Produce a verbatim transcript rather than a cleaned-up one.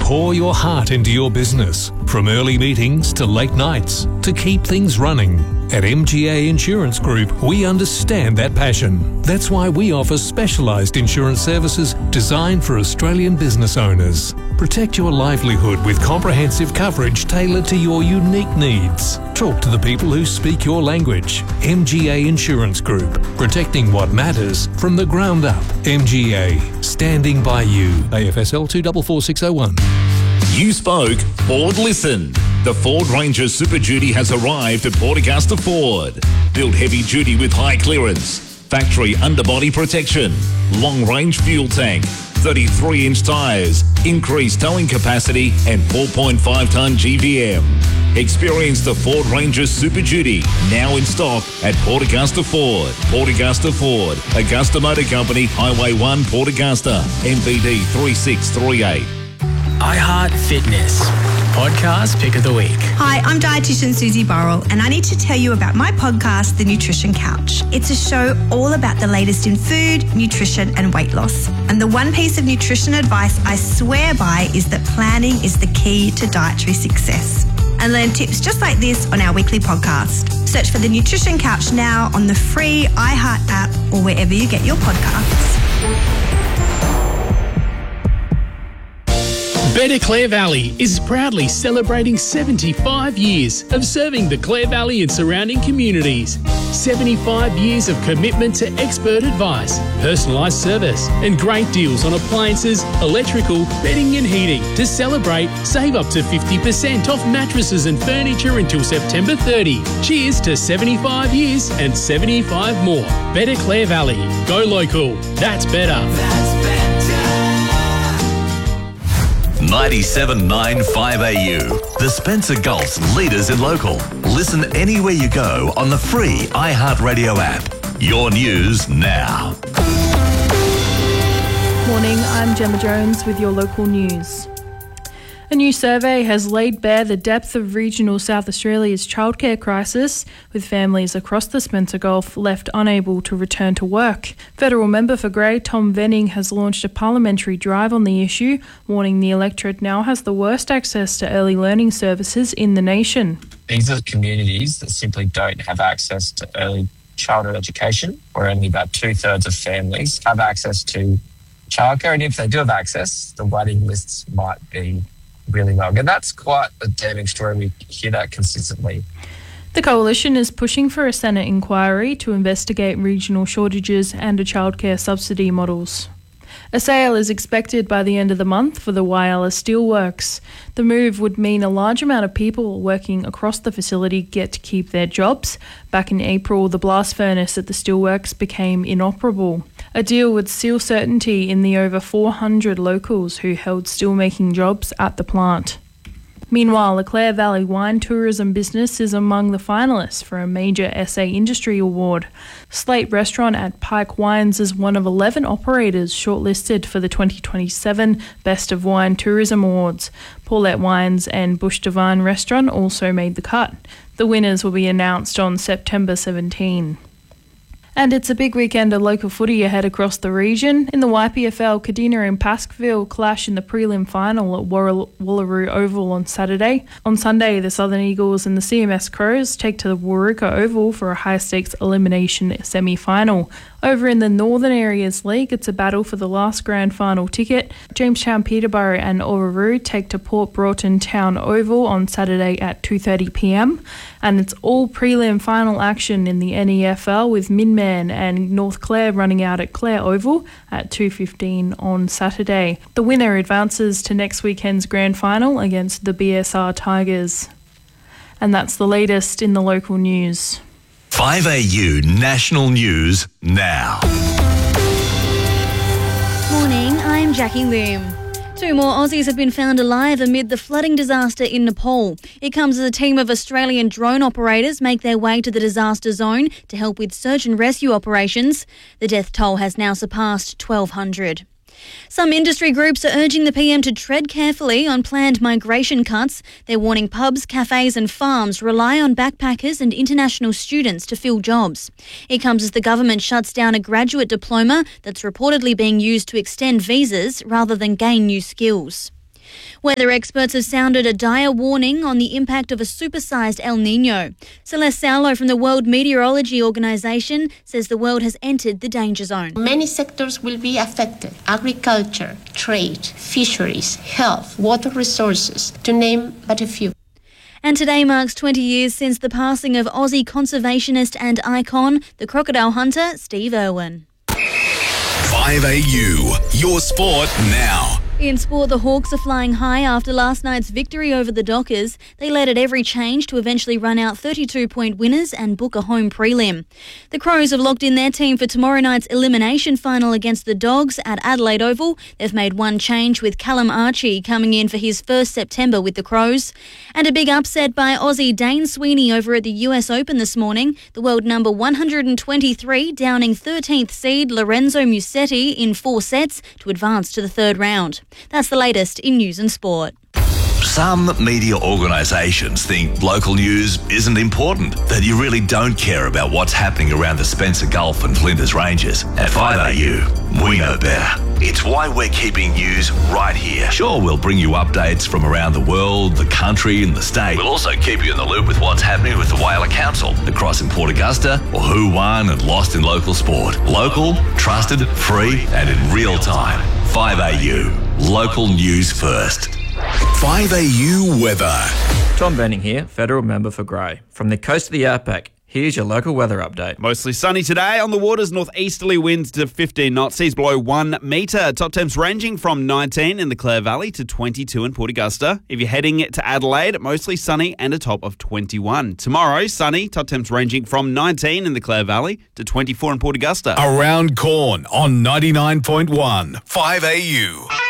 pour your heart into your business, from early meetings to late nights, to keep things running. At M G A Insurance Group, we understand that passion. That's why we offer specialised insurance services designed for Australian business owners. Protect your livelihood with comprehensive coverage tailored to your unique needs. Talk to the people who speak your language. M G A Insurance Group, protecting what matters from the ground up. M G A, standing by you. A F S L two four four six oh one. You spoke, Ford listened. The Ford Ranger Super Duty has arrived at Port Augusta Ford. Built heavy duty with high clearance, factory underbody protection, long range fuel tank, thirty-three inch tyres, increased towing capacity and four point five tonne G V M. Experience the Ford Ranger Super Duty, now in stock at Port Augusta Ford. Port Augusta Ford, Augusta Motor Company, Highway one, Port Augusta, M V D three six three eight. iHeart Fitness, podcast pick of the week. Hi, I'm dietitian Susie Burrell, and I need to tell you about my podcast, The Nutrition Couch. It's a show all about the latest in food, nutrition, and weight loss. And the one piece of nutrition advice I swear by is that planning is the key to dietary success. And learn tips just like this on our weekly podcast. Search for The Nutrition Couch now on the free iHeart app or wherever you get your podcasts. Better Clare Valley is proudly celebrating seventy-five years of serving the Clare Valley and surrounding communities. seventy-five years of commitment to expert advice, personalised service and great deals on appliances, electrical, bedding and heating. To celebrate, save up to fifty percent off mattresses and furniture until September thirtieth. Cheers to seventy-five years and seventy-five more. Better Clare Valley. Go local. That's better. That's better. ninety-seven point nine five A U, the Spencer Gulf's leaders in local. Listen anywhere you go on the free iHeartRadio app. Your news now. Morning, I'm Gemma Jones with your local news. A new survey has laid bare the depth of regional South Australia's childcare crisis, with families across the Spencer Gulf left unable to return to work. Federal member for Grey, Tom Venning, has launched a parliamentary drive on the issue, warning the electorate now has the worst access to early learning services in the nation. These are communities that simply don't have access to early childhood education, where only about two-thirds of families have access to childcare, and if they do have access, the waiting lists might be really long. And that's quite a damning story. We hear that consistently. The Coalition is pushing for a Senate inquiry to investigate regional shortages and a childcare subsidy models. A sale is expected by the end of the month for the Whyalla Steelworks. The move would mean a large amount of people working across the facility get to keep their jobs. Back in April, the blast furnace at the steelworks became inoperable. A deal would seal certainty in the over four hundred locals who held steelmaking jobs at the plant. Meanwhile, the Clare Valley wine tourism business is among the finalists for a major S A Industry Award. Slate Restaurant at Pike Wines is one of eleven operators shortlisted for the twenty twenty-seven Best of Wine Tourism Awards. Paulette Wines and Bush Divine Restaurant also made the cut. The winners will be announced on September seventeenth. And it's a big weekend of local footy ahead across the region. In the Y P F L, Kadina and Pasqueville clash in the prelim final at Woolloomooloo Oval on Saturday. On Sunday, the Southern Eagles and the C M S Crows take to the Warooka Oval for a high-stakes elimination semi-final. Over in the Northern Areas League, it's a battle for the last grand final ticket. Jamestown, Peterborough and Orroroo take to Port Broughton Town Oval on Saturday at two thirty p m. And it's all prelim final action in the N E F L, with Minman and North Clare running out at Clare Oval at two fifteen on Saturday. The winner advances to next weekend's grand final against the B S R Tigers. And that's the latest in the local news. five A U National News now. Morning, I'm Jackie Loom. Two more Aussies have been found alive amid the flooding disaster in Nepal. It comes as a team of Australian drone operators make their way to the disaster zone to help with search and rescue operations. The death toll has now surpassed twelve hundred. Some industry groups are urging the P M to tread carefully on planned migration cuts. They're warning pubs, cafes and farms rely on backpackers and international students to fill jobs. It comes as the government shuts down a graduate diploma that's reportedly being used to extend visas rather than gain new skills. Weather experts have sounded a dire warning on the impact of a supersized El Nino. Celeste Saulo from the World Meteorology Organization says the world has entered the danger zone. Many sectors will be affected: agriculture, trade, fisheries, health, water resources, to name but a few. And today marks twenty years since the passing of Aussie conservationist and icon, the crocodile hunter, Steve Irwin. five A U, your sport now. In sport, the Hawks are flying high after last night's victory over the Dockers. They led at every change to eventually run out thirty-two point winners and book a home prelim. The Crows have locked in their team for tomorrow night's elimination final against the Dogs at Adelaide Oval. They've made one change, with Callum Archie coming in for his first September with the Crows. And a big upset by Aussie Dane Sweeney over at the U S Open this morning. The world number one hundred twenty-three downing thirteenth seed Lorenzo Musetti in four sets to advance to the third round. That's the latest in news and sport. Some media organisations think local news isn't important, that you really don't care about what's happening around the Spencer Gulf and Flinders Ranges. At five A U, we know better. It's why we're keeping news right here. Sure, we'll bring you updates from around the world, the country and the state. We'll also keep you in the loop with what's happening with the Whaler Council, the Cross in Port Augusta, or who won and lost in local sport. Local, trusted, free and in real time. five A U, local news first. five A U weather. Tom Benning here, Federal Member for Grey. From the coast of the outback, here's your local weather update. Mostly sunny today. On the waters, northeasterly winds to fifteen knots, seas below one metre. Top temps ranging from nineteen in the Clare Valley to twenty-two in Port Augusta. If you're heading to Adelaide, mostly sunny and a top of twenty-one. Tomorrow, sunny, top temps ranging from nineteen in the Clare Valley to twenty-four in Port Augusta. Around Corn on ninety-nine point one, five A U.